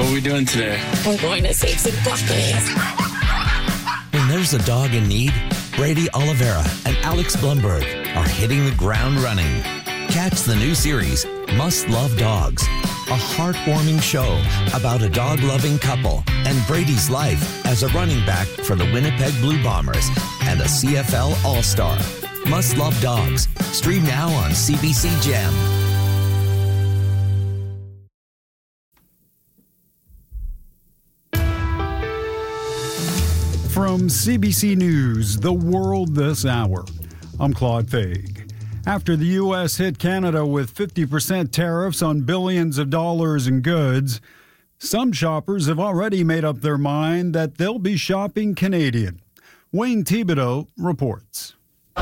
What are we doing today? We're going to save some puppies. When there's a dog in need, Brady Oliveira and Alex Blumberg are hitting the ground running. Catch the new series, Must Love Dogs, a heartwarming show about a dog-loving couple and Brady's life as a running back for the Winnipeg Blue Bombers and a CFL All-Star. Must Love Dogs. Stream now on CBC Gem. From CBC News, The World This Hour, I'm Claude Faig. After the U.S. hit Canada with 50% tariffs on billions of dollars in goods, some shoppers have already made up their mind that they'll be shopping Canadian. Wayne Thibodeau reports.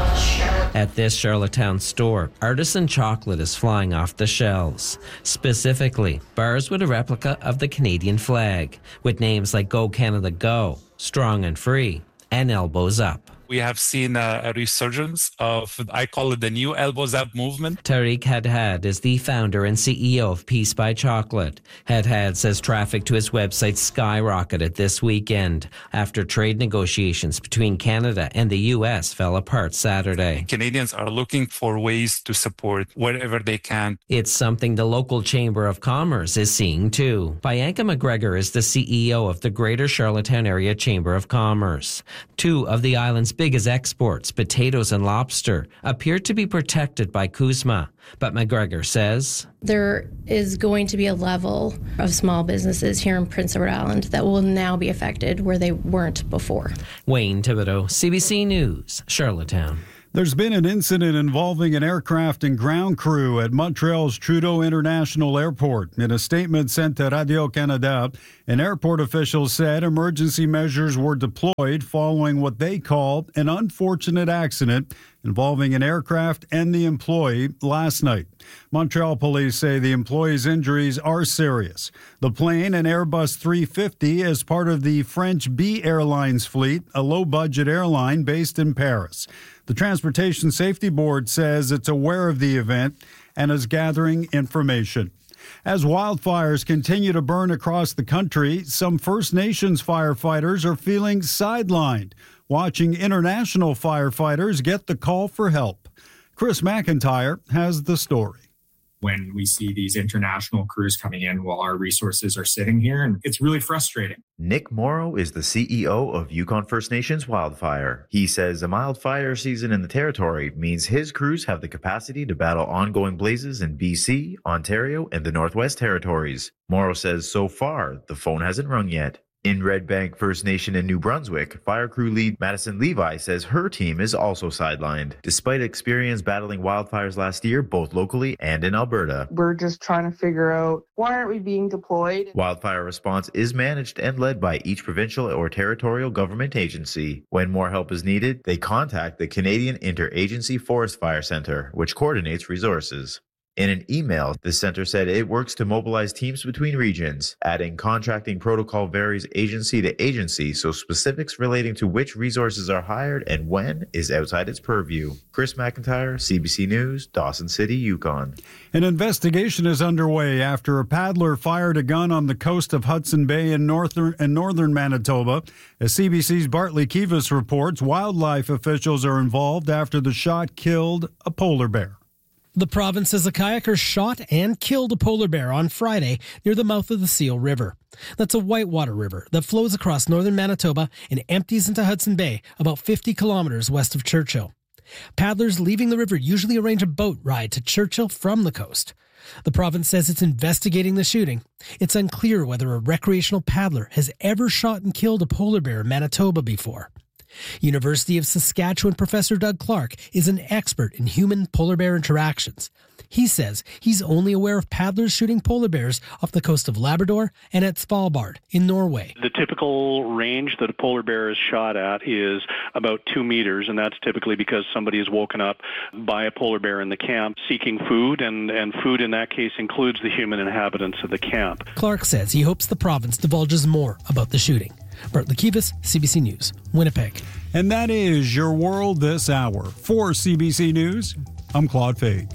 At this Charlottetown store, artisan chocolate is flying off the shelves. Specifically, bars with a replica of the Canadian flag, with names like Go Canada Go, Strong and Free, and Elbows Up. We have seen a resurgence of, I call it the new Elbows Up movement. Tariq Hadhad is the founder and CEO of Peace by Chocolate. Hadhad says traffic to his website skyrocketed this weekend after trade negotiations between Canada and the U.S. fell apart Saturday. Canadians are looking for ways to support wherever they can. It's something the local Chamber of Commerce is seeing too. Bianca McGregor is the CEO of the Greater Charlottetown Area Chamber of Commerce. Two of the island's biggest exports, potatoes and lobster, appear to be protected by CUSMA. But McGregor says there is going to be a level of small businesses here in Prince Edward Island that will now be affected where they weren't before. Wayne Thibodeau, CBC News, Charlottetown. There's been an incident involving an aircraft and ground crew at Montreal's Trudeau International Airport. In a statement sent to Radio-Canada, an airport official said emergency measures were deployed following what they called an unfortunate accident involving an aircraft and the employee last night. Montreal police say the employee's injuries are serious. The plane, an Airbus 350, is part of the French B Airlines fleet, a low-budget airline based in Paris. The Transportation Safety Board says it's aware of the event and is gathering information. As wildfires continue to burn across the country, some First Nations firefighters are feeling sidelined, watching international firefighters get the call for help. Chris McIntyre has the story. When we see these international crews coming in while our resources are sitting here, and it's really frustrating. Nick Morrow is the CEO of Yukon First Nations Wildfire. He says a mild fire season in the territory means his crews have the capacity to battle ongoing blazes in BC, Ontario, and the Northwest Territories. Morrow says so far, the phone hasn't rung yet. In Red Bank First Nation in New Brunswick, fire crew lead Madison Levi says her team is also sidelined, despite experience battling wildfires last year, both locally and in Alberta. We're just trying to figure out, why aren't we being deployed? Wildfire response is managed and led by each provincial or territorial government agency. When more help is needed, they contact the Canadian Interagency Forest Fire Centre, which coordinates resources. In an email, the center said it works to mobilize teams between regions, adding contracting protocol varies agency to agency, so specifics relating to which resources are hired and when is outside its purview. Chris McIntyre, CBC News, Dawson City, Yukon. An investigation is underway after a paddler fired a gun on the coast of Hudson Bay in northern Manitoba. As CBC's Bartley Kivas reports, wildlife officials are involved after the shot killed a polar bear. The province says a kayaker shot and killed a polar bear on Friday near the mouth of the Seal River. That's a whitewater river that flows across northern Manitoba and empties into Hudson Bay about 50 kilometers west of Churchill. Paddlers leaving the river usually arrange a boat ride to Churchill from the coast. The province says it's investigating the shooting. It's unclear whether a recreational paddler has ever shot and killed a polar bear in Manitoba before. University of Saskatchewan professor Doug Clark is an expert in human polar bear interactions. He says he's only aware of paddlers shooting polar bears off the coast of Labrador and at Svalbard in Norway. The typical range that a polar bear is shot at is about 2 meters, and that's typically because somebody is woken up by a polar bear in the camp seeking food, and food in that case includes the human inhabitants of the camp. Clark says he hopes the province divulges more about the shooting. Bartley Kivas, CBC News, Winnipeg. And that is your world this hour. For CBC News, I'm Claude Faig.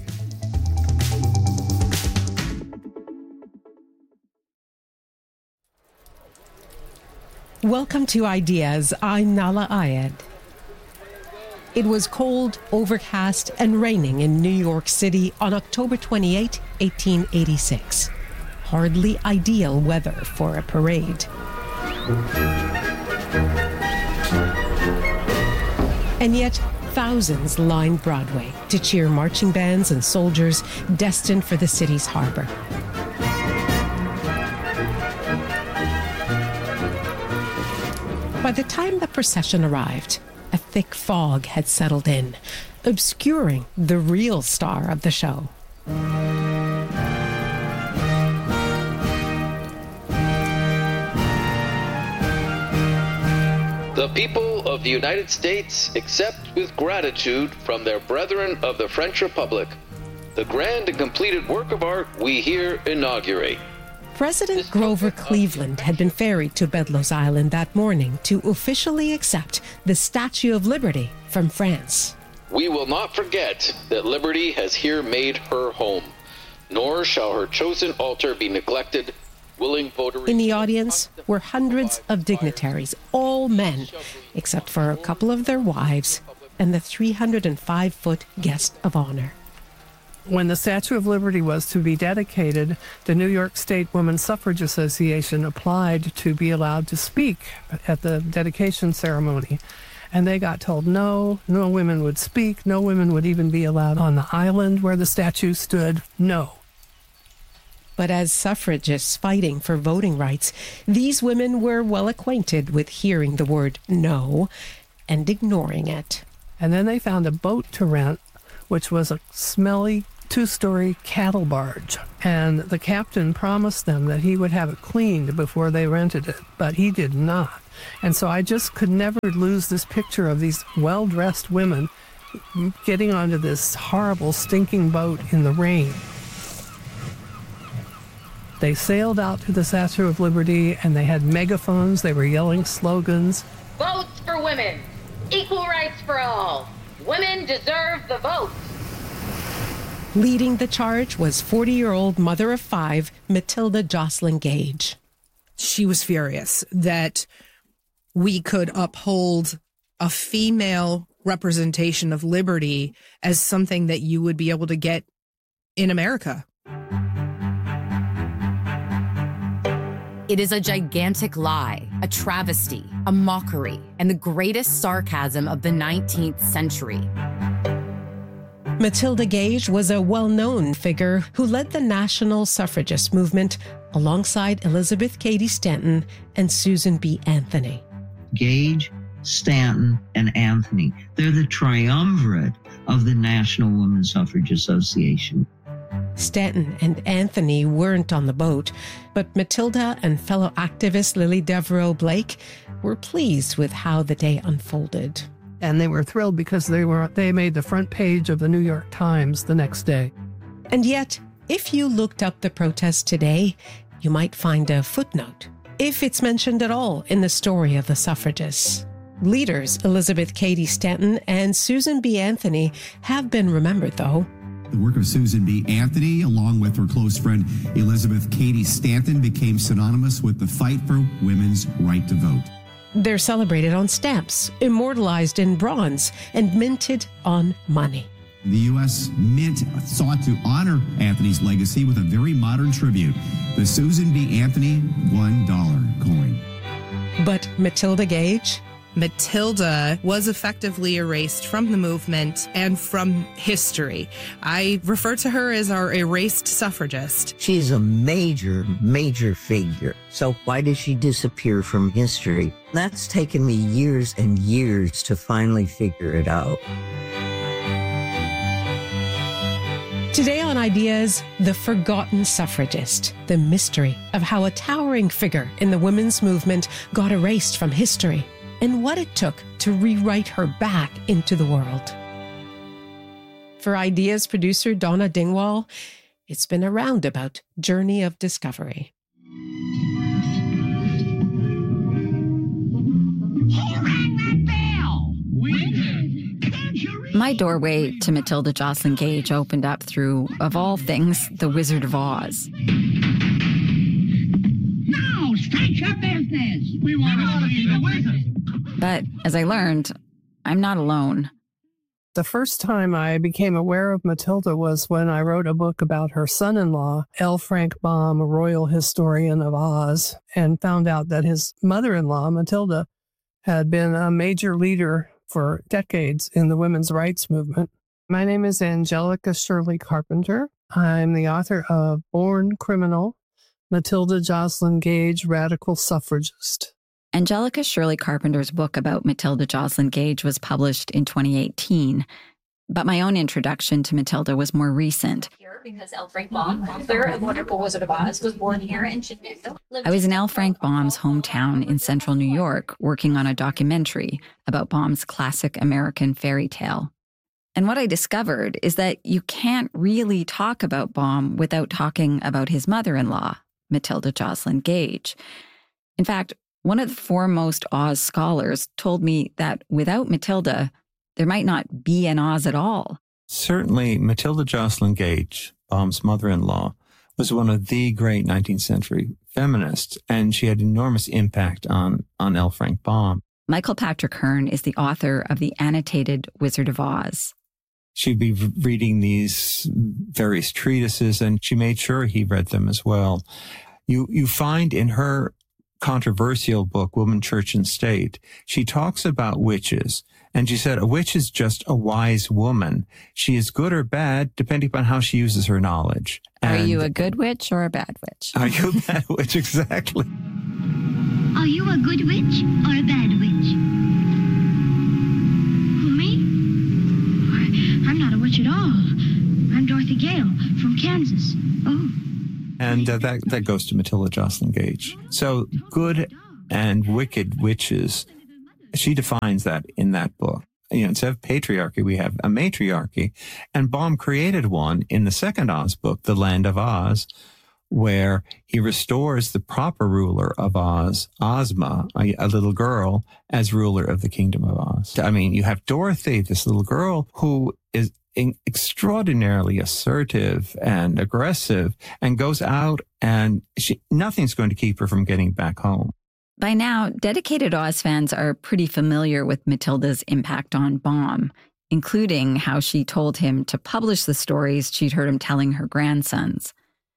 Welcome to Ideas. I'm Nala Ayed. It was cold, overcast, and raining in New York City on October 28, 1886. Hardly ideal weather for a parade. And yet, thousands lined Broadway to cheer marching bands and soldiers destined for the city's harbor. By the time the procession arrived, a thick fog had settled in, obscuring the real star of the show. The people of the United States accept with gratitude from their brethren of the French Republic the grand and completed work of art we here inaugurate. President Grover Cleveland had been ferried to Bedloes Island that morning to officially accept the Statue of Liberty from France. We will not forget that Liberty has here made her home, nor shall her chosen altar be neglected. Willing votaries. In the audience were hundreds of dignitaries, all men, except for a couple of their wives and the 305-foot guest of honor. When the Statue of Liberty was to be dedicated, the New York State Women's Suffrage Association applied to be allowed to speak at the dedication ceremony. And they got told no women would speak, no women would even be allowed on the island where the statue stood, no. But as suffragists fighting for voting rights, these women were well acquainted with hearing the word no and ignoring it. And then they found a boat to rent, which was a smelly two-story cattle barge. And the captain promised them that he would have it cleaned before they rented it, but he did not. And so I just could never lose this picture of these well-dressed women getting onto this horrible, stinking boat in the rain. They sailed out to the Statue of Liberty, and they had megaphones. They were yelling slogans. Votes for women. Equal rights for all. Women deserve the vote. Leading the charge was 40-year-old mother of five, Matilda Joslyn Gage. She was furious that we could uphold a female representation of liberty as something that you would be able to get in America. It is a gigantic lie, a travesty, a mockery, and the greatest sarcasm of the 19th century. Matilda Gage was a well-known figure who led the national suffragist movement alongside Elizabeth Cady Stanton and Susan B. Anthony. Gage, Stanton, and Anthony, they're the triumvirate of the National Women's Suffrage Association. Stanton and Anthony weren't on the boat, but Matilda and fellow activist Lily Devereaux Blake were pleased with how the day unfolded. And they were thrilled because they made the front page of the New York Times the next day. And yet, if you looked up the protest today, you might find a footnote, if it's mentioned at all in the story of the suffragists. Leaders Elizabeth Cady Stanton and Susan B. Anthony have been remembered, though. The work of Susan B. Anthony, along with her close friend Elizabeth Cady Stanton, became synonymous with the fight for women's right to vote. They're celebrated on stamps, immortalized in bronze, and minted on money. The U.S. Mint sought to honor Anthony's legacy with a very modern tribute, the Susan B. Anthony $1 coin. But Matilda Gage? Matilda was effectively erased from the movement and from history. I refer to her as our erased suffragist. She's a major, major figure. So why did she disappear from history? That's taken me years and years to finally figure it out. Today on Ideas, the forgotten suffragist, the mystery of how a towering figure in the women's movement got erased from history, and what it took to rewrite her back into the world. For Ideas producer Donna Dingwall, it's been a roundabout journey of discovery. My doorway to Matilda Joslyn Gage opened up through, of all things, The Wizard of Oz. Now, stretch up and witness. We want to see the witness. But as I learned, I'm not alone. The first time I became aware of Matilda was when I wrote a book about her son-in-law, L. Frank Baum, a royal historian of Oz, and found out that his mother-in-law, Matilda, had been a major leader for decades in the women's rights movement. My name is Angelica Shirley Carpenter. I'm the author of Born Criminal, Matilda Joslyn Gage, Radical Suffragist. Angelica Shirley Carpenter's book about Matilda Joslyn Gage was published in 2018, but my own introduction to Matilda was more recent. Because L. Frank Baum, author of Wonderful Wizard of Oz, was born here in Chicago. I was in L. Frank Baum's hometown in central New York working on a documentary about Baum's classic American fairy tale. And what I discovered is that you can't really talk about Baum without talking about his mother-in-law, Matilda Joslyn Gage. In fact, one of the foremost Oz scholars told me that without Matilda, there might not be an Oz at all. Certainly, Matilda Joslyn Gage, Baum's mother-in-law, was one of the great 19th century feminists, and she had enormous impact on L. Frank Baum. Michael Patrick Hearn is the author of the annotated Wizard of Oz. She'd be reading these various treatises, and she made sure he read them as well. You find in her controversial book, Woman, Church, and State, she talks about witches. And she said, a witch is just a wise woman. She is good or bad, depending upon how she uses her knowledge. Are you a good witch or a bad witch? Are you a bad witch? Exactly. Are you a good witch or a bad witch? Who, me? I'm not a witch at all. I'm Dorothy Gale from Kansas. Oh. And that goes to Matilda Joslyn Gage. So good and wicked witches, she defines that in that book. Instead of patriarchy, we have a matriarchy. And Baum created one in the second Oz book, The Land of Oz, where he restores the proper ruler of Oz, Ozma, a little girl, as ruler of the Kingdom of Oz. I mean, you have Dorothy, this little girl who is extraordinarily assertive and aggressive and goes out and nothing's going to keep her from getting back home. By now, dedicated Oz fans are pretty familiar with Matilda's impact on Baum, including how she told him to publish the stories she'd heard him telling her grandsons.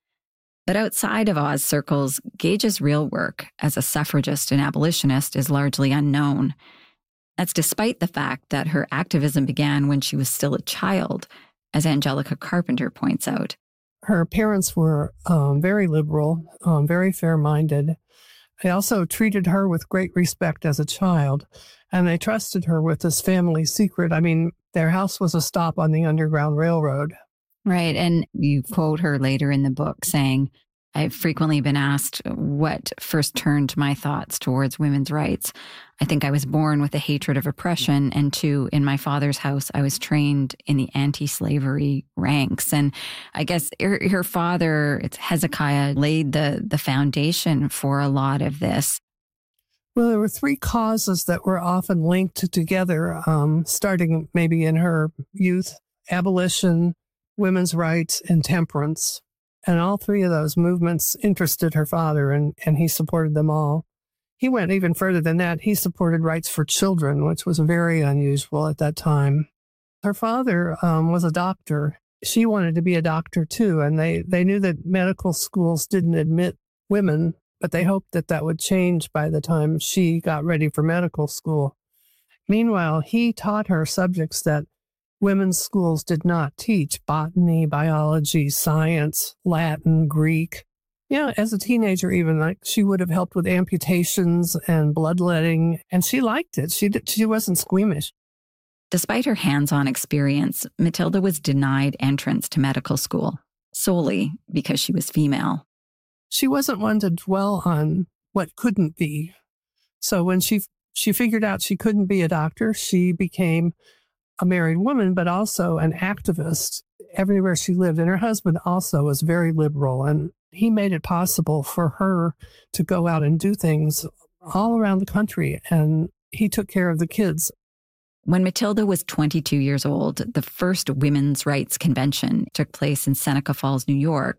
But outside of Oz circles, Gage's real work as a suffragist and abolitionist is largely unknown. That's despite the fact that her activism began when she was still a child, as Angelica Carpenter points out. Her parents were very liberal, very fair-minded. They also treated her with great respect as a child, and they trusted her with this family secret. I mean, their house was a stop on the Underground Railroad. Right, and you quote her later in the book saying, I've frequently been asked what first turned my thoughts towards women's rights. I think I was born with a hatred of oppression, and two, in my father's house, I was trained in the anti-slavery ranks. And I guess her father, Hezekiah, laid the foundation for a lot of this. Well, there were three causes that were often linked together, starting maybe in her youth: abolition, women's rights, and temperance. And all three of those movements interested her father, and he supported them all. He went even further than that. He supported rights for children, which was very unusual at that time. Her father was a doctor. She wanted to be a doctor, too, and they knew that medical schools didn't admit women, but they hoped that would change by the time she got ready for medical school. Meanwhile, he taught her subjects that women's schools did not teach: botany, biology, science, Latin, Greek. Yeah, as a teenager, even she would have helped with amputations and bloodletting, and she liked it. She wasn't squeamish. Despite her hands-on experience, Matilda was denied entrance to medical school, solely because she was female. She wasn't one to dwell on what couldn't be. So when she figured out she couldn't be a doctor, she became a married woman, but also an activist everywhere she lived. And her husband also was very liberal, and he made it possible for her to go out and do things all around the country, and he took care of the kids. When Matilda was 22 years old, the first women's rights convention took place in Seneca Falls, New York.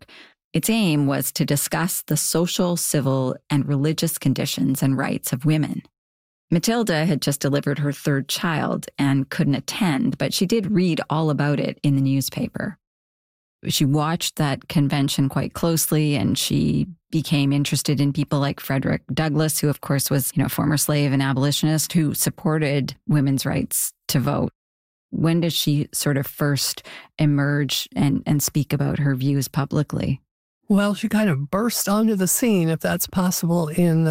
Its aim was to discuss the social, civil, and religious conditions and rights of women. Matilda had just delivered her third child and couldn't attend, but she did read all about it in the newspaper. She watched that convention quite closely, and she became interested in people like Frederick Douglass, who of course was, a former slave and abolitionist who supported women's rights to vote. When did she sort of first emerge and speak about her views publicly? Well, she kind of burst onto the scene, if that's possible, in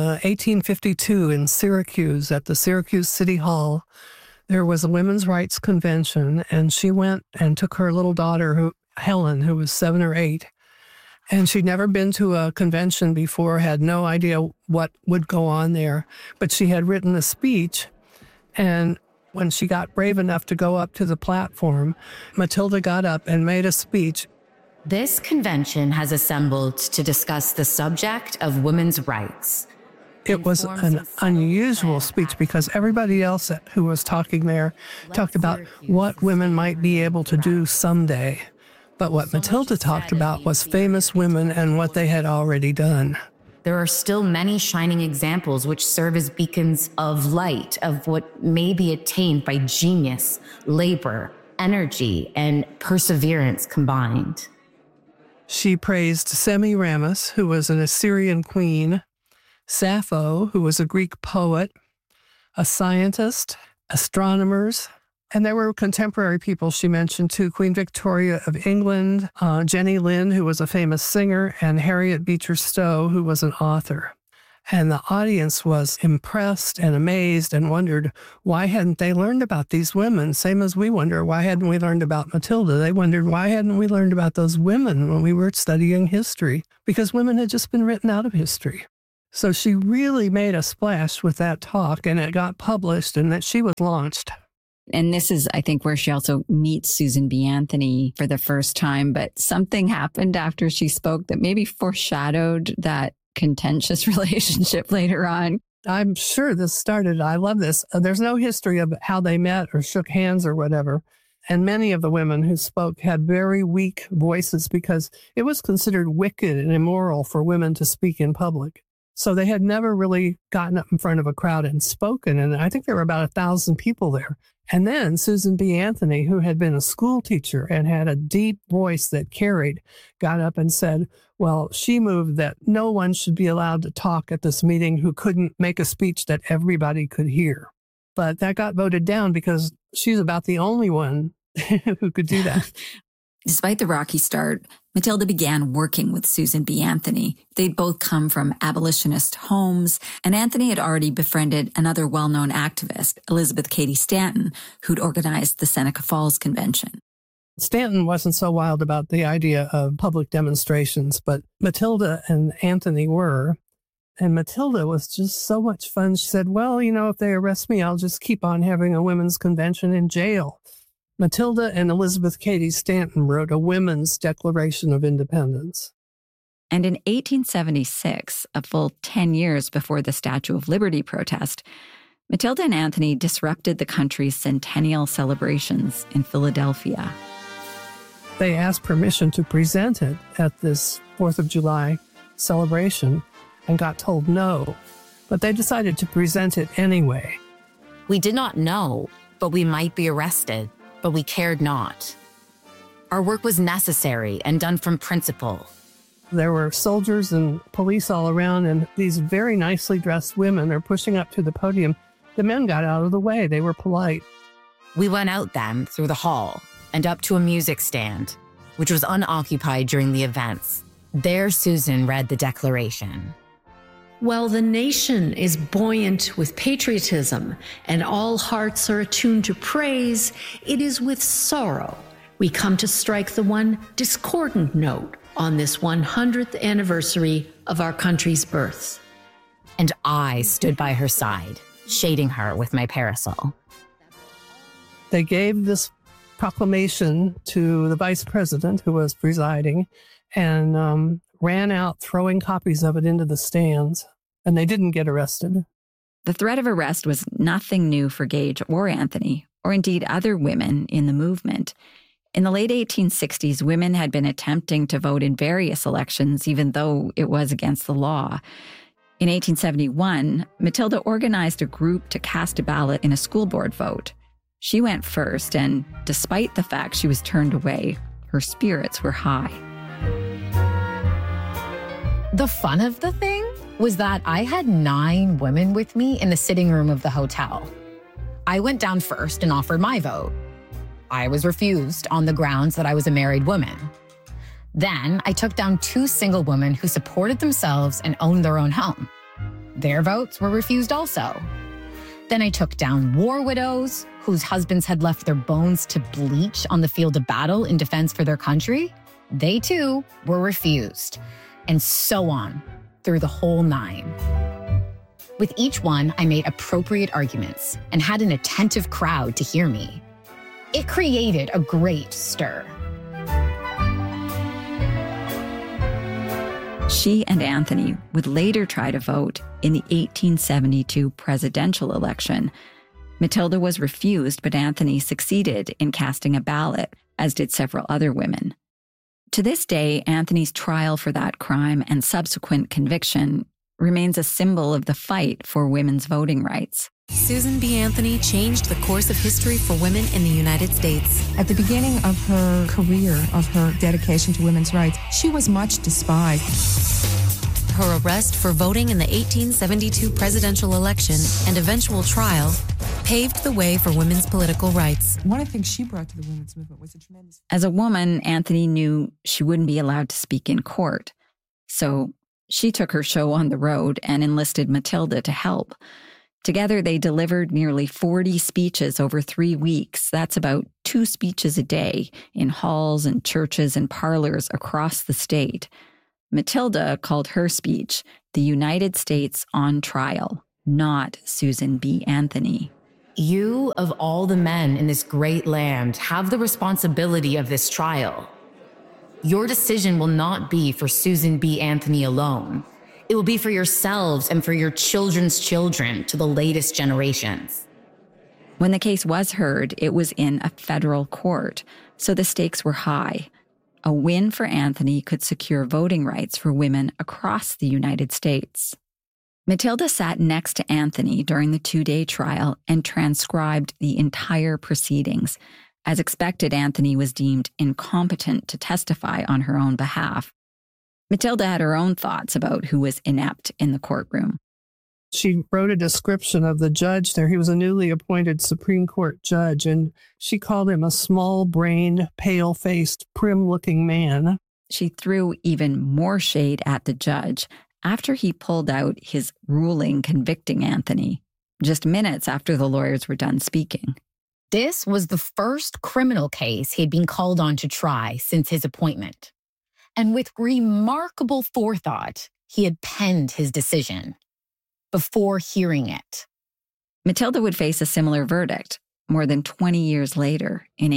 1852 in Syracuse at the Syracuse City Hall. There was a women's rights convention, and she went and took her little daughter, Helen, who was 7 or 8. And she'd never been to a convention before, had no idea what would go on there. But she had written a speech, and when she got brave enough to go up to the platform, Matilda got up and made a speech. This convention has assembled to discuss the subject of women's rights. It was an unusual speech because everybody else who was talking there talked about what women might be able to do someday. But what Matilda talked about was famous women and what they had already done. There are still many shining examples which serve as beacons of light of what may be attained by genius, labor, energy, and perseverance combined. She praised Semiramis, who was an Assyrian queen, Sappho, who was a Greek poet, a scientist, astronomers, and there were contemporary people she mentioned too, Queen Victoria of England, Jenny Lind, who was a famous singer, and Harriet Beecher Stowe, who was an author. And the audience was impressed and amazed and wondered, why hadn't they learned about these women? Same as we wonder, why hadn't we learned about Matilda? They wondered, why hadn't we learned about those women when we were studying history? Because women had just been written out of history. So she really made a splash with that talk, and it got published, and that she was launched. And this is, I think, where she also meets Susan B. Anthony for the first time. But something happened after she spoke that maybe foreshadowed that contentious relationship later on. I'm sure this started, I love this. There's no history of how they met or shook hands or whatever. And many of the women who spoke had very weak voices because it was considered wicked and immoral for women to speak in public. So they had never really gotten up in front of a crowd and spoken. And I think there were about 1,000 people there. And then Susan B. Anthony, who had been a school teacher and had a deep voice that carried, got up and said, well, she moved that no one should be allowed to talk at this meeting who couldn't make a speech that everybody could hear. But that got voted down because she's about the only one who could do that. Despite the rocky start, Matilda began working with Susan B. Anthony. They'd both come from abolitionist homes, and Anthony had already befriended another well-known activist, Elizabeth Cady Stanton, who'd organized the Seneca Falls Convention. Stanton wasn't so wild about the idea of public demonstrations, but Matilda and Anthony were. And Matilda was just so much fun. She said, well, if they arrest me, I'll just keep on having a women's convention in jail. Matilda and Elizabeth Cady Stanton wrote a Women's Declaration of Independence. And in 1876, a full 10 years before the Statue of Liberty protest, Matilda and Anthony disrupted the country's centennial celebrations in Philadelphia. They asked permission to present it at this 4th of July celebration and got told no, but they decided to present it anyway. We did not know, but we might be arrested. But we cared not. Our work was necessary and done from principle. There were soldiers and police all around, and these very nicely dressed women are pushing up to the podium. The men got out of the way. They were polite. We went out then through the hall and up to a music stand, which was unoccupied during the events. There, Susan read the declaration. While the nation is buoyant with patriotism and all hearts are attuned to praise, it is with sorrow we come to strike the one discordant note on this 100th anniversary of our country's birth. And I stood by her side, shading her with my parasol. They gave this proclamation to the vice president who was presiding and ran out throwing copies of it into the stands, and they didn't get arrested. The threat of arrest was nothing new for Gage or Anthony, or indeed other women in the movement. In the late 1860s, women had been attempting to vote in various elections, even though it was against the law. In 1871, Matilda organized a group to cast a ballot in a school board vote. She went first, and despite the fact she was turned away, her spirits were high. The fun of the thing was that I had 9 women with me in the sitting room of the hotel. I went down first and offered my vote. I was refused on the grounds that I was a married woman. Then I took down 2 single women who supported themselves and owned their own home. Their votes were refused also. Then I took down war widows whose husbands had left their bones to bleach on the field of battle in defense for their country. They too were refused. And so on through the whole 9. With each one, I made appropriate arguments and had an attentive crowd to hear me. It created a great stir. She and Anthony would later try to vote in the 1872 presidential election. Matilda was refused, but Anthony succeeded in casting a ballot, as did several other women. To this day, Anthony's trial for that crime and subsequent conviction remains a symbol of the fight for women's voting rights. Susan B. Anthony changed the course of history for women in the United States. At the beginning of her career, of her dedication to women's rights, she was much despised. Her arrest for voting in the 1872 presidential election and eventual trial paved the way for women's political rights. One of the things she brought to the women's movement was a tremendous... As a woman, Anthony knew she wouldn't be allowed to speak in court. So she took her show on the road and enlisted Matilda to help. Together, they delivered nearly 40 speeches over 3 weeks. That's about 2 speeches a day in halls and churches and parlors across the state. Matilda called her speech The United States on Trial, not Susan B. Anthony. You, of all the men in this great land, have the responsibility of this trial. Your decision will not be for Susan B. Anthony alone. It will be for yourselves and for your children's children to the latest generations. When the case was heard, it was in a federal court, so the stakes were high. A win for Anthony could secure voting rights for women across the United States. Matilda sat next to Anthony during the 2-day trial and transcribed the entire proceedings. As expected, Anthony was deemed incompetent to testify on her own behalf. Matilda had her own thoughts about who was inept in the courtroom. She wrote a description of the judge there. He was a newly appointed Supreme Court judge, and she called him a small-brained, pale-faced, prim-looking man. She threw even more shade at the judge after he pulled out his ruling convicting Anthony, just minutes after the lawyers were done speaking. This was the first criminal case he had been called on to try since his appointment. And with remarkable forethought, he had penned his decision before hearing it. Matilda would face a similar verdict more than 20 years later in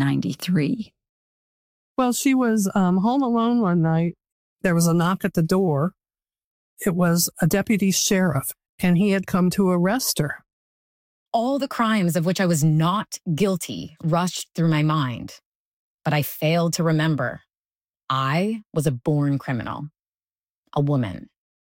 1893. Well, she was home alone one night. There was a knock at the door. It was a deputy sheriff, and he had come to arrest her. All the crimes of which I was not guilty rushed through my mind, but I failed to remember. I was a born criminal, a woman.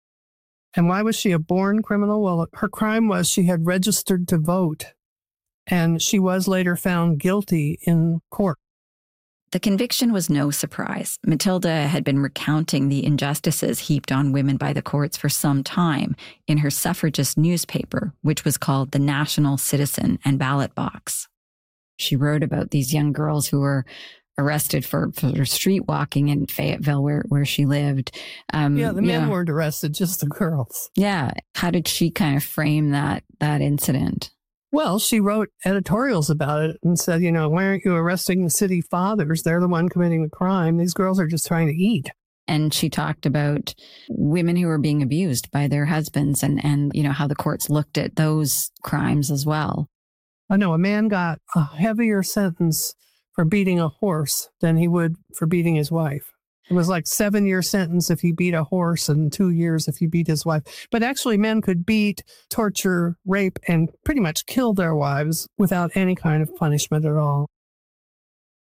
And why was she a born criminal? Well, her crime was she had registered to vote, and she was later found guilty in court. The conviction was no surprise. Matilda had been recounting the injustices heaped on women by the courts for some time in her suffragist newspaper, which was called The National Citizen and Ballot Box. She wrote about these young girls who were arrested for street walking in Fayetteville, where she lived. The men weren't arrested, just the girls. Yeah. How did she kind of frame that incident? Well, she wrote editorials about it and said, why aren't you arresting the city fathers? They're the one committing the crime. These girls are just trying to eat. And she talked about women who were being abused by their husbands and how the courts looked at those crimes as well. I know a man got a heavier sentence for beating a horse than he would for beating his wife. It was like 7-year sentence if he beat a horse and 2 years if he beat his wife. But actually, men could beat, torture, rape, and pretty much kill their wives without any kind of punishment at all.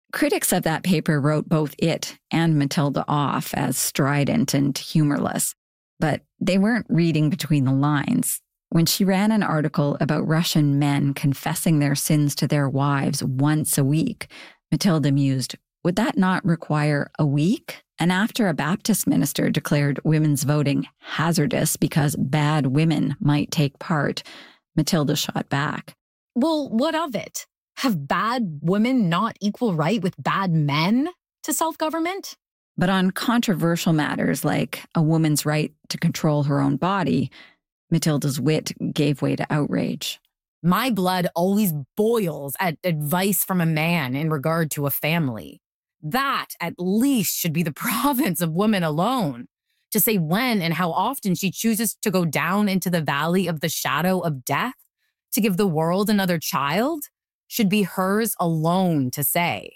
Critics of that paper wrote both it and Matilda off as strident and humorless, but they weren't reading between the lines. When she ran an article about Russian men confessing their sins to their wives once a week, Matilda mused, would that not require a week? And after a Baptist minister declared women's voting hazardous because bad women might take part, Matilda shot back. Well, what of it? Have bad women not equal right with bad men to self-government? But on controversial matters like a woman's right to control her own body, Matilda's wit gave way to outrage. My blood always boils at advice from a man in regard to a family. That, at least, should be the province of women alone. To say when and how often she chooses to go down into the valley of the shadow of death, to give the world another child, should be hers alone to say.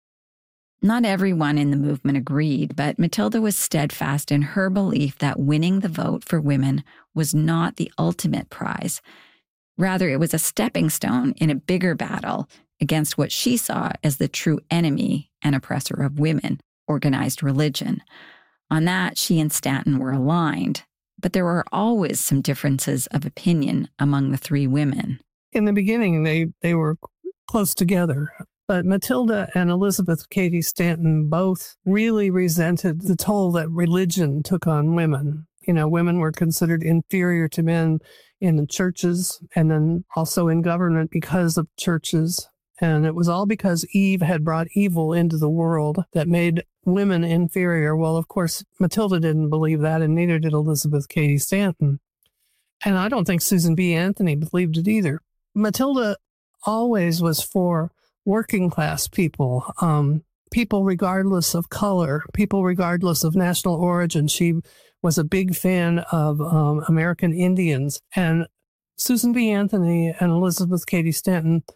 Not everyone in the movement agreed, but Matilda was steadfast in her belief that winning the vote for women was not the ultimate prize. Rather, it was a stepping stone in a bigger battle against what she saw as the true enemy and oppressor of women, organized religion. On that, she and Stanton were aligned, but there were always some differences of opinion among the three women. In the beginning, they were close together. But Matilda and Elizabeth Cady Stanton both really resented the toll that religion took on women. You know, women were considered inferior to men in the churches and then also in government because of churches. And it was all because Eve had brought evil into the world that made women inferior. Well, of course, Matilda didn't believe that, and neither did Elizabeth Cady Stanton. And I don't think Susan B. Anthony believed it either. Matilda always was for working class people, people regardless of color, people regardless of national origin. She was a big fan of American Indians. And Susan B. Anthony and Elizabeth Cady Stanton